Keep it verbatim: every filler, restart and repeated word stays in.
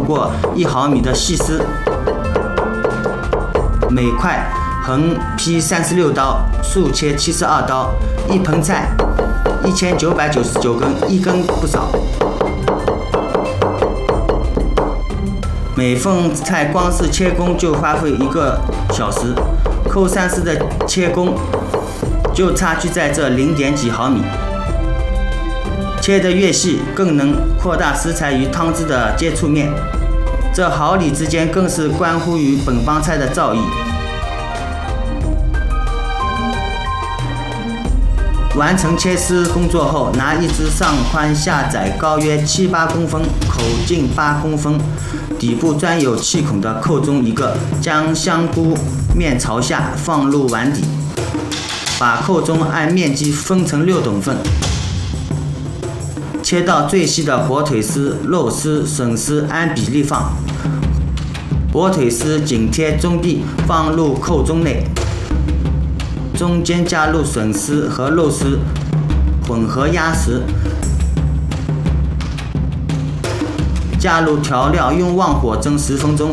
过一毫米的细丝，每块横劈三十六刀，竖切七十二刀。一盆菜一千九百九十九根，一根不少。每份菜光是切工就花费一个小时，扣三丝的切工就差距在这零点几毫米。切得越细，更能扩大食材与汤汁的接触面，这毫厘之间更是关乎于本帮菜的造诣。完成切丝工作后，拿一只上宽下窄、高约七八公分、口径八公分、底部专有气孔的扣中一个，将香菇面朝下放入碗底，把扣中按面积分成六等份，切到最细的火腿丝、肉丝、笋丝按比例放，火腿丝紧贴中壁放入扣中内。中间加入笋丝和肉丝，混合压实，加入调料，用旺火蒸十分钟，